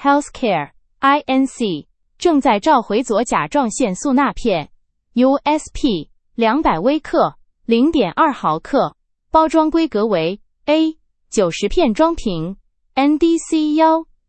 Healthcare Inc. 正在召回左甲状腺素钠片 USP 200微克 0.2 毫克，包装规格为 A 90片装瓶 NDC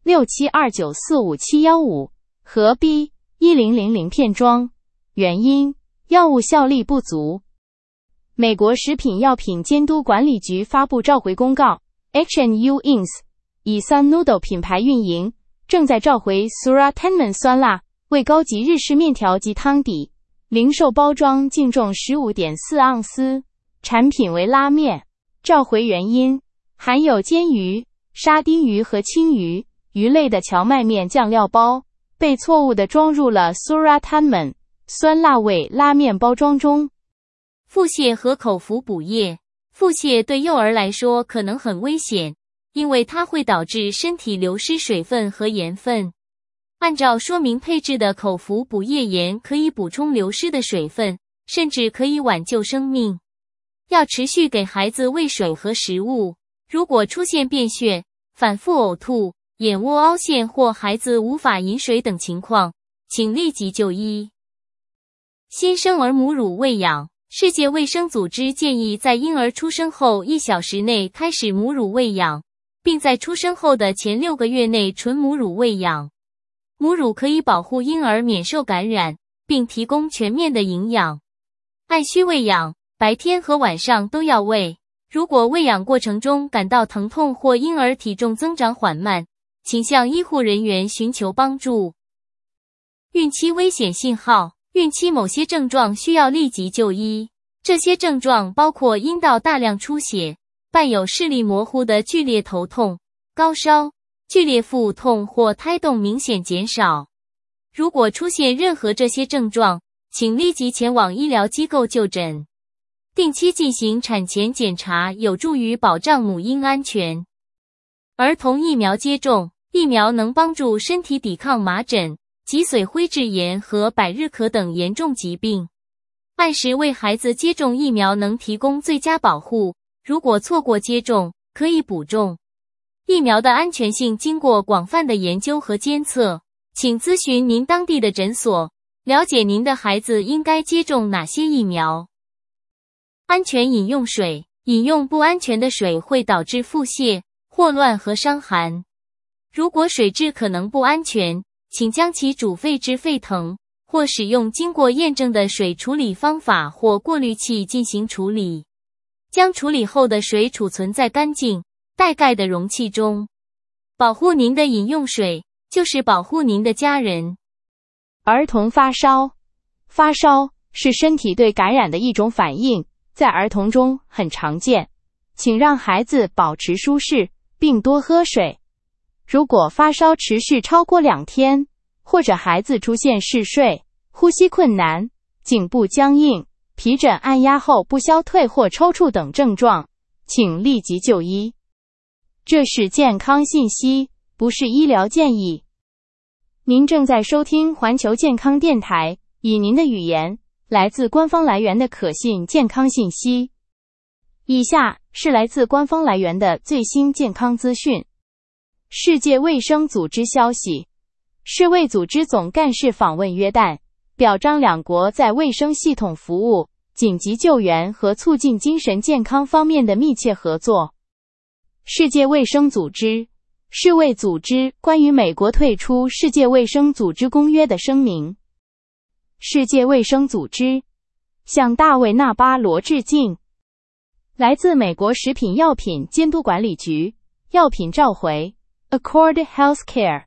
167294571和 B 1000片装。原因：药物效力不足。美国食品药品监督管理局发布召回公告 H&U Inc. 以 Sun Noodle 品牌运营，正在召回 Suratenman 酸辣味高级日式面条及汤底，零售包装净重 15.4 盎司，产品为拉面。召回原因：含有煎鱼、沙丁鱼和青鱼、鱼类的荞麦面酱料包，被错误地装入了 Suratenman 酸辣味拉面包装中。 腹泻和口服补液。腹泻对幼儿来说可能很危险，因为它会导致身体流失水分和盐分。按照说明配置的口服补液盐可以补充流失的水分，甚至可以挽救生命。要持续给孩子喂水和食物。如果出现便血、反复呕吐、眼窝凹陷或孩子无法饮水等情况，请立即就医。新生儿母乳喂养。世界卫生组织建议在婴儿出生后1小时内开始母乳喂养，并在出生后的前6个月内纯母乳喂养。母乳可以保护婴儿免受感染，并提供全面的营养。按需喂养，白天和晚上都要喂。如果喂养过程中感到疼痛或婴儿体重增长缓慢，请向医护人员寻求帮助。孕期危险信号。孕期某些症状需要立即就医，这些症状包括阴道大量出血、伴有视力模糊的剧烈头痛、高烧、剧烈腹痛或胎动明显减少。如果出现任何这些症状，请立即前往医疗机构就诊。定期进行产前检查有助于保障母婴安全。儿童疫苗接种。疫苗能帮助身体抵抗麻疹、脊髓灰质炎和百日咳等严重疾病。按时为孩子接种疫苗能提供最佳保护，如果错过接种，可以补种。疫苗的安全性经过广泛的研究和监测，请咨询您当地的诊所，了解您的孩子应该接种哪些疫苗。安全饮用水。饮用不安全的水会导致腹泻、霍乱和伤寒。如果水质可能不安全，请将其煮沸至沸腾，或使用经过验证的水处理方法或过滤器进行处理。将处理后的水储存在干净、带盖的容器中。保护您的饮用水，就是保护您的家人。 儿童发烧。发烧是身体对感染的一种反应，在儿童中很常见。请让孩子保持舒适，并多喝水。如果发烧持续超过2天，或者孩子出现嗜睡、呼吸困难、颈部僵硬、皮疹按压后不消退或抽搐等症状，请立即就医。这是健康信息，不是医疗建议。您正在收听环球健康电台，以您的语言，来自官方来源的可信健康信息。以下是来自官方来源的最新健康资讯。世界卫生组织消息，世卫组织总干事访问约旦，表彰两国在卫生系统服务、紧急救援和促进精神健康方面的密切合作。世界卫生组织，世卫组织关于美国退出世界卫生组织公约的声明。世界卫生组织向大卫·纳巴罗致敬。来自美国食品药品监督管理局，药品召回 Accord Healthcare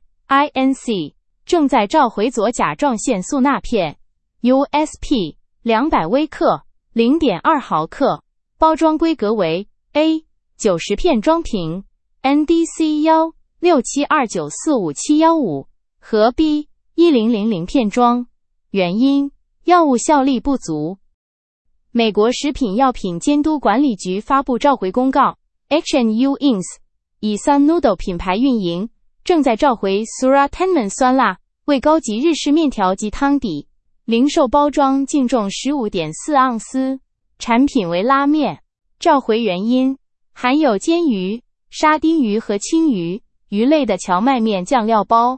Inc. 正在召回左甲状腺素钠片 USP 200微克 0.2 毫克，包装规格为 A 90片装瓶 NDC 167294571和 B 1000片装。原因：药物效力不足。美国食品药品监督管理局发布召回公告 H&U Inc. 以 Sun Noodle 品牌运营，正在召回 Suratenman 酸辣味高级日式面条及汤底，零售包装净重 15.4 盎司，产品为拉面。召回原因：含有煎鱼、沙丁鱼和青鱼、鱼类的荞麦面酱料包，